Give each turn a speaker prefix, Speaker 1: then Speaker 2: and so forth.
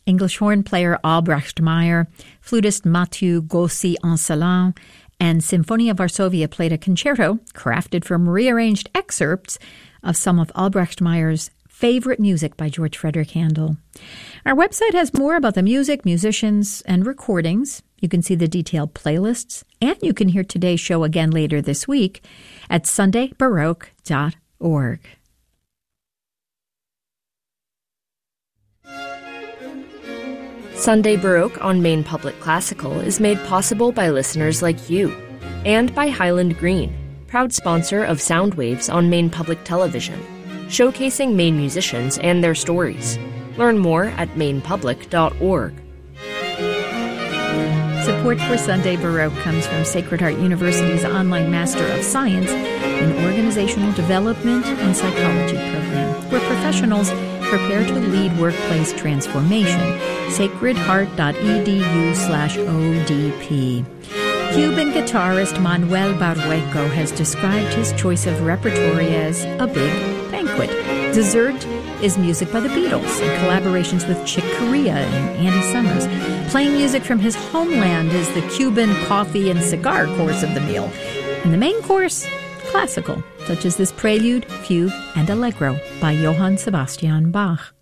Speaker 1: English horn player Albrecht Meyer, flutist Mathieu Gossi-Ancelin, and Symphonia Varsovia played a concerto crafted from rearranged excerpts of some of Albrecht Meyer's favorite music by George Frederick Handel. Our website has more about the music, musicians, and recordings. You can see the detailed playlists, and you can hear today's show again later this week at sundaybaroque.org.
Speaker 2: Sunday Baroque on Maine Public Classical is made possible by listeners like you, and by Highland Green, proud sponsor of Sound Waves on Maine Public Television, showcasing Maine musicians and their stories. Learn more at mainepublic.org.
Speaker 1: Support for Sunday Baroque comes from Sacred Heart University's online Master of Science in Organizational Development and Psychology program, where professionals prepare to lead workplace transformation. sacredheart.edu/ODP. Cuban guitarist Manuel Barrueco has described his choice of repertory as a big banquet. Dessert is music by the Beatles and collaborations with Chick Corea and Andy Summers. Playing music from his homeland is the Cuban coffee and cigar course of the meal. And the main course, classical, such as this prelude, fugue, and allegro by Johann Sebastian Bach.